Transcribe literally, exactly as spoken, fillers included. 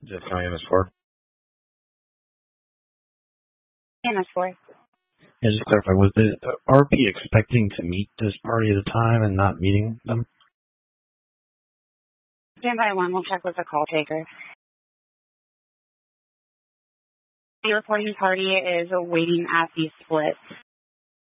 Just coming in as four. And as four. Yeah, just clarify, was the R P expecting to meet this party at a time and not meeting them? Stand by one, we'll check with the call taker. The reporting party is waiting at the split.